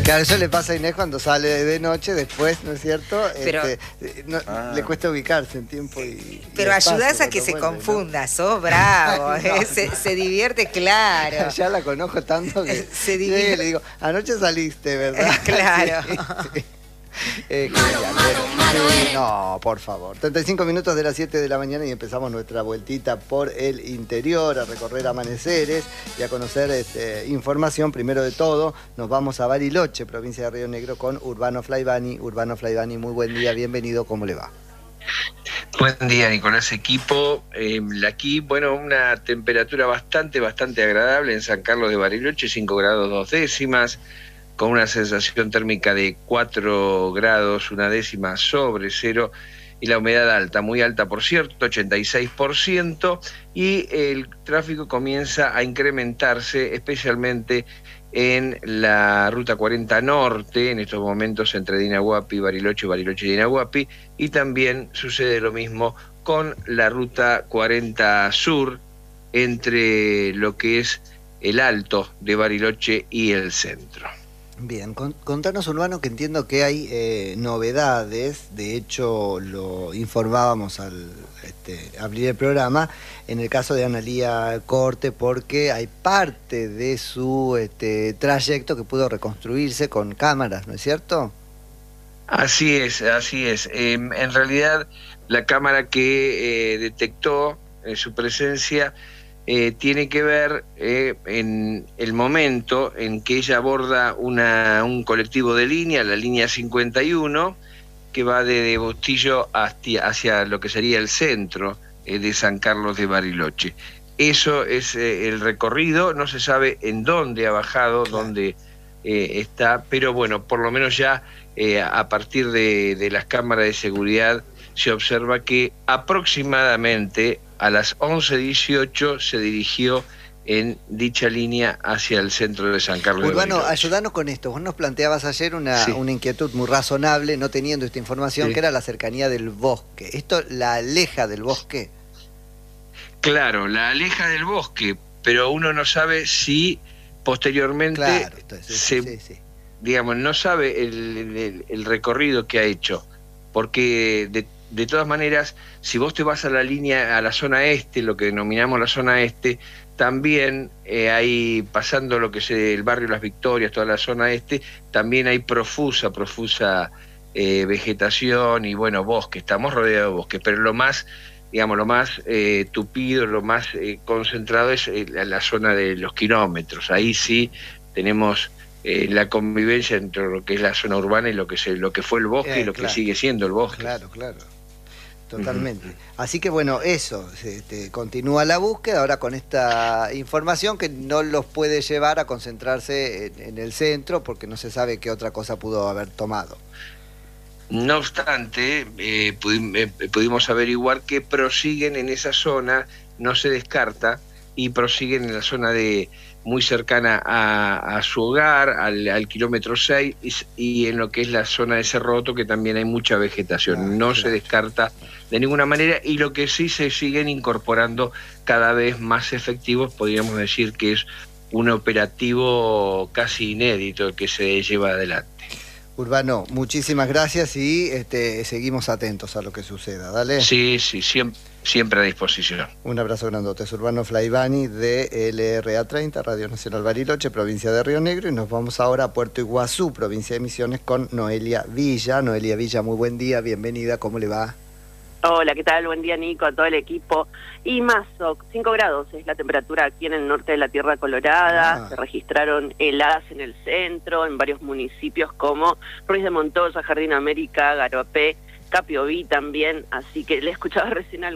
Claro, eso le pasa a Inés cuando sale de noche, después, ¿no es cierto? Pero, le cuesta ubicarse en tiempo y pero espacio, ayudás a que se vuelve, confunda, ¿no? sos bravo, No, se divierte, claro. Ya la conozco tanto que Se divierte. le digo, anoche saliste, ¿verdad? Claro. Sí. No, por favor. 35 minutos de las 7 de la mañana y empezamos nuestra vueltita por el interior, a recorrer amaneceres y a conocer información. Primero de todo, nos vamos a Bariloche, provincia de Río Negro, con Urbano Flaivani. Urbano Flaivani, muy buen día, bienvenido, ¿cómo le va? Buen día, Nicolás, equipo. Aquí, bueno, una temperatura bastante agradable en San Carlos de Bariloche, 5 grados 2 décimas, con una sensación térmica de 4 grados 1 décima sobre cero, y la humedad alta, muy alta por cierto, 86%, y el tráfico comienza a incrementarse, especialmente en la Ruta 40 Norte, en estos momentos entre Dinahuapi, Bariloche y Dinahuapi, y también sucede lo mismo con la Ruta 40 Sur, entre lo que es el Alto de Bariloche y el centro. Bien, contanos, Urbano, que entiendo que hay novedades. De hecho, lo informábamos al abrir el programa, en el caso de Analía Corte, porque hay parte de su trayecto que pudo reconstruirse con cámaras, ¿no es cierto? Así es. En realidad, la cámara que detectó su presencia tiene que ver en el momento en que ella aborda un colectivo de línea, la línea 51, que va de Bustillo hacia lo que sería el centro de San Carlos de Bariloche. Eso es el recorrido, no se sabe en dónde ha bajado, dónde está, pero bueno, por lo menos ya a partir de las cámaras de seguridad se observa que aproximadamente a las 11:18 se dirigió en dicha línea hacia el centro de San Carlos Urbano, de Bariloche. ayudanos con esto. Vos nos planteabas ayer una inquietud muy razonable, no teniendo esta información, que era la cercanía del bosque. ¿Esto la aleja del bosque? Claro, la aleja del bosque, pero uno no sabe si posteriormente digamos, no sabe el recorrido que ha hecho, porque de todas maneras, si vos te vas a la zona este, lo que denominamos la zona este, también hay, pasando lo que es el barrio Las Victorias, toda la zona este, también hay profusa vegetación y bueno, bosque, estamos rodeados de bosque, pero lo más tupido, lo más concentrado es la zona de los kilómetros. Ahí sí tenemos la convivencia entre lo que es la zona urbana y lo que fue el bosque y lo que sigue siendo el bosque. Claro. Totalmente. Así que bueno, eso, continúa la búsqueda ahora con esta información que no los puede llevar a concentrarse en el centro porque no se sabe qué otra cosa pudo haber tomado. No obstante, pudimos averiguar que prosiguen en esa zona, no se descarta, y prosiguen en la zona muy cercana a su hogar, al kilómetro 6, y en lo que es la zona de Cerroto, que también hay mucha vegetación. No se descarta de ninguna manera, y lo que sí se siguen incorporando cada vez más efectivos, podríamos decir que es un operativo casi inédito que se lleva adelante. Urbano, muchísimas gracias y seguimos atentos a lo que suceda. Dale. Sí, siempre a disposición. Un abrazo grandote. Es Urbano Flaivani de LRA30, Radio Nacional Bariloche, provincia de Río Negro, y nos vamos ahora a Puerto Iguazú, provincia de Misiones, con Noelia Villa. Noelia Villa, muy buen día, bienvenida, ¿cómo le va? Hola, ¿qué tal? Buen día, Nico, a todo el equipo. Y más, 5 grados es la temperatura aquí en el norte de la Tierra Colorada. Se registraron heladas en el centro, en varios municipios como Ruiz de Montoya, Jardín América, Garopé, Capiobí también. Así que le escuchaba recién al